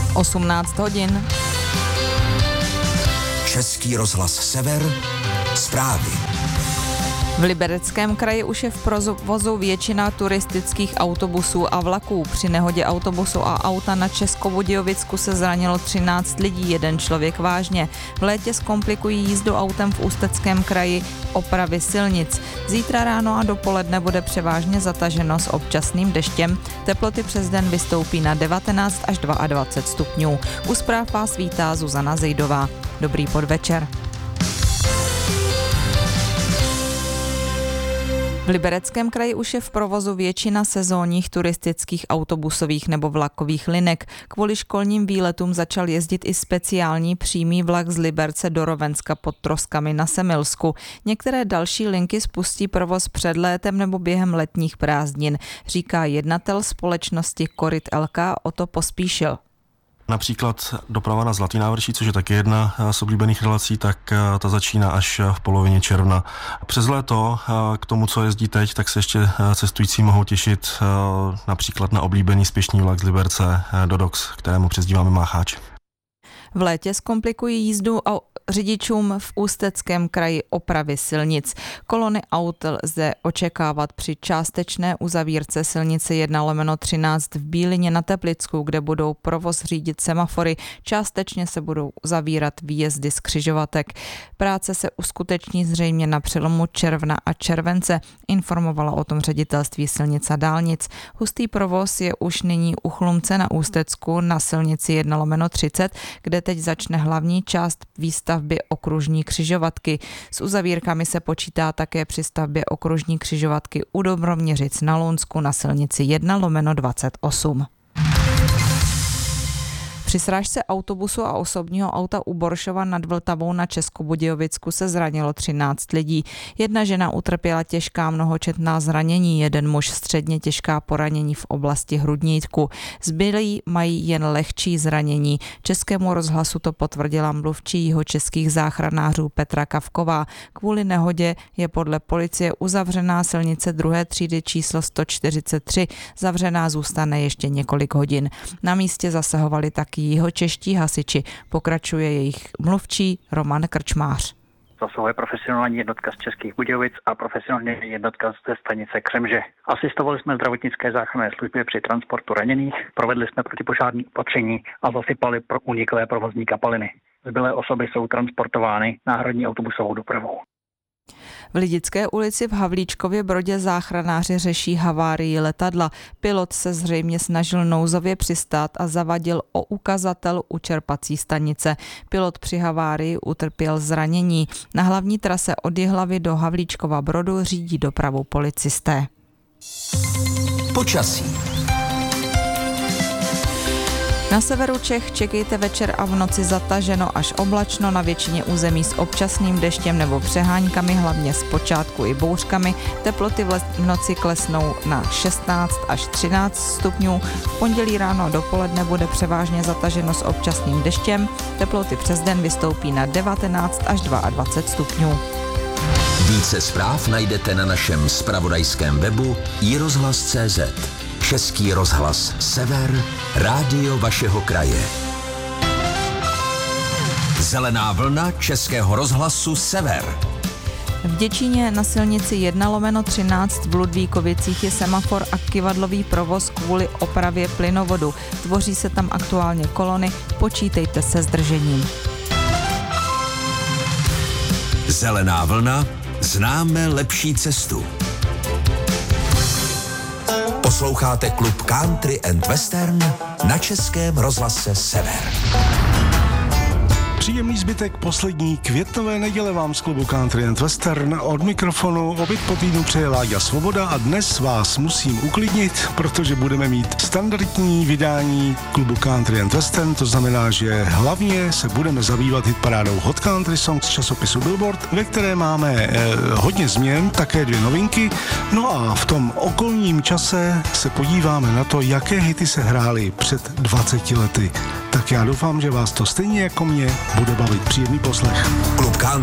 18 hodin. Český rozhlas Sever, zprávy. V Libereckém kraji už je v provozu většina turistických autobusů a vlaků. Při nehodě autobusu a auta na Českobudějovicku se zranilo 13 lidí, jeden člověk vážně. V létě zkomplikují jízdu autem v Ústeckém kraji opravy silnic. Zítra ráno a dopoledne bude převážně zataženo s občasným deštěm. Teploty přes den vystoupí na 19 až 22 stupňů. U zpráv vás vítá Zuzana Zejdová. Dobrý podvečer. V Libereckém kraji už je v provozu většina sezónních turistických autobusových nebo vlakových linek. Kvůli školním výletům začal jezdit i speciální přímý vlak z Liberce do Rovenska pod Troskami na Semilsku. Některé další linky spustí provoz před létem nebo během letních prázdnin, říká jednatel společnosti Koryt LK Otto Pospíšil. Například doprava na Zlatý návrší, což je taky jedna z oblíbených relací, tak ta začíná až v polovině června. Přes léto k tomu, co jezdí teď, tak se ještě cestující mohou těšit například na oblíbený spěšný vlak z Liberce do Dox, kterému přezdíváme Mácháč. V létě zkomplikují jízdu řidičům v Ústeckém kraji opravy silnic. Kolony aut lze očekávat při částečné uzavírce silnice 1/13 v Bílině na Teplicku, kde budou provoz řídit semafory. Částečně se budou zavírat výjezdy z křižovatek. Práce se uskuteční zřejmě na přelomu června a července, informovala o tom ředitelství silnic a dálnic. Hustý provoz je už nyní u Chlumce na Ústecku na silnici 1/30, kde teď začne hlavní část výstavby okružní křižovatky. S uzavírkami se počítá také při stavbě okružní křižovatky u Dobroměřic na Lounsku na silnici 1/28. Při srážce autobusu a osobního auta u Boršova nad Vltavou na Českobudějovicku se zranilo 13 lidí. Jedna žena utrpěla těžká mnohočetná zranění, jeden muž středně těžká poranění v oblasti hrudníku. Zbylí mají jen lehčí zranění. Českému rozhlasu to potvrdila mluvčí jihočeských záchranářů Petra Kavková. Kvůli nehodě je podle policie uzavřená silnice druhé třídy číslo 143. Zavřená zůstane ještě několik hodin. Na místě zasahovali taky jihočeští hasiči, pokračuje jejich mluvčí Roman Krčmář. Zasahuje profesionální jednotka z Českých Budějovic a profesionální jednotka ze stanice Křemže. Asistovali jsme zdravotnické záchranné službě při transportu raněných, provedli jsme protipožární opatření a zasypali pro uniklé provozní kapaliny. Zbylé osoby jsou transportovány náhradní autobusovou dopravou. V Lidické ulici v Havlíčkově Brodě záchranáři řeší havárii letadla. Pilot se zřejmě snažil nouzově přistát a zavadil o ukazatel u čerpací stanice. Pilot při havárii utrpěl zranění. Na hlavní trase od Jihlavy do Havlíčkova Brodu řídí dopravu policisté. Počasí. Na severu Čech čekejte večer a v noci zataženo až oblačno, na většině území s občasným deštěm nebo přeháňkami, hlavně zpočátku i bouřkami. Teploty v noci klesnou na 16 až 13 stupňů. V pondělí ráno a dopoledne bude převážně zataženo s občasným deštěm. Teploty přes den vystoupí na 19 až 22 stupňů. Více zpráv najdete na našem zpravodajském webu iRozhlas.cz. Český rozhlas Sever, rádio vašeho kraje. Zelená vlna Českého rozhlasu Sever. V Děčíně na silnici 1/13 v Ludvíkovicích je semafor a kyvadlový provoz kvůli opravě plynovodu. Tvoří se tam aktuálně kolony, počítejte se zdržením. Zelená vlna, známe lepší cestu. Posloucháte klub Country and Western na Českém rozhlase Sever. Příjemný zbytek poslední květnové neděle vám z klubu Country and Western. Od mikrofonu opět po týdnu přeje Láďa Svoboda a dnes vás musím uklidnit, protože budeme mít standardní vydání klubu Country and Western, to znamená, že hlavně se budeme zabývat hitparádou Hot Country Songs z časopisu Billboard, ve které máme hodně změn, také 2 novinky. No a v tom okolním čase se podíváme na to, jaké hity se hrály před 20 lety. Tak já doufám, že vás to stejně jako mě bude bavit. Příjemný poslech. Klub